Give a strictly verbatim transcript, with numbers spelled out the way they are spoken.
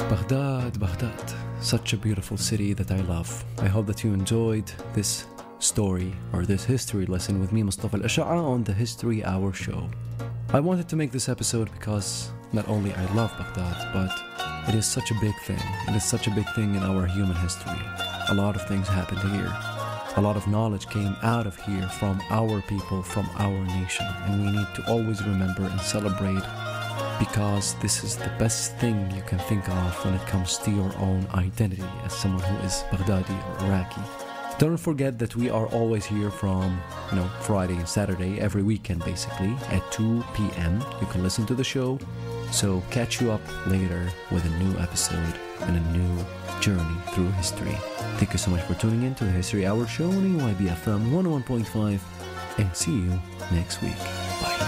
Baghdad, Baghdad, such a beautiful city that I love. I hope that you enjoyed this story or this history lesson with me, Mustafa Al-Asha'a, on the History Hour show. I wanted to make this episode because not only I love Baghdad, but it is such a big thing. It is such a big thing in our human history. A lot of things happened here. A lot of knowledge came out of here from our people, from our nation, and we need to always remember and celebrate, because this is the best thing you can think of when it comes to your own identity as someone who is Baghdadi or Iraqi. Don't forget that we are always here from, you know, Friday and Saturday, every weekend basically, at two p.m. You can listen to the show. So catch you up later with a new episode and a new journey through history. Thank you so much for tuning in to the History Hour show on A Y B F M one oh one point five, and see you next week. Bye.